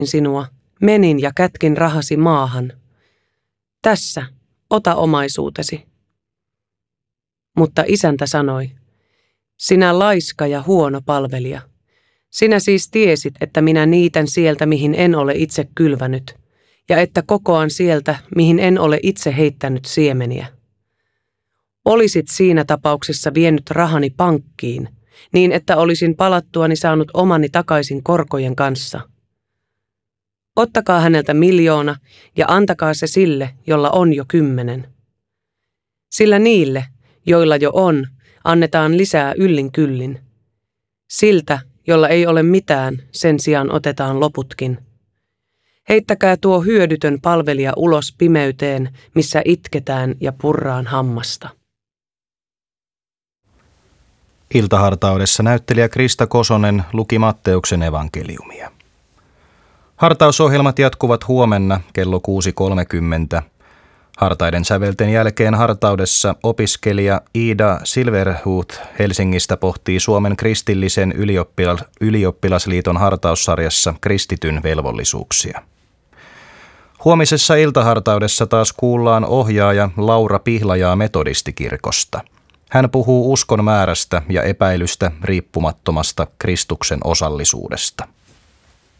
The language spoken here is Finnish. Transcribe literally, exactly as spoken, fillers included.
sinua, menin ja kätkin rahasi maahan. Tässä, ota omaisuutesi. Mutta isäntä sanoi, sinä laiska ja huono palvelija. Sinä siis tiesit, että minä niitän sieltä, mihin en ole itse kylvänyt, ja että kokoan sieltä, mihin en ole itse heittänyt siemeniä. Olisit siinä tapauksessa vienyt rahani pankkiin, niin että olisin palattuani saanut omani takaisin korkojen kanssa. Ottakaa häneltä miljoona ja antakaa se sille, jolla on jo kymmenen. Sillä niille, joilla jo on, annetaan lisää yllin kyllin. Siltä, jolla ei ole mitään, sen sijaan otetaan loputkin. Heittäkää tuo hyödytön palvelija ulos pimeyteen, missä itketään ja purraan hammasta. Iltahartaudessa näyttelijä Krista Kosonen luki Matteuksen evankeliumia. Hartausohjelmat jatkuvat huomenna kello kuusi kolmekymmentä. Hartaiden sävelten jälkeen hartaudessa opiskelija Ida Silverhuth Helsingistä pohtii Suomen kristillisen ylioppila- ylioppilasliiton hartaussarjassa kristityn velvollisuuksia. Huomisessa iltahartaudessa taas kuullaan ohjaaja Laura Pihlajaa metodistikirkosta. Hän puhuu uskon määrästä ja epäilystä riippumattomasta Kristuksen osallisuudesta.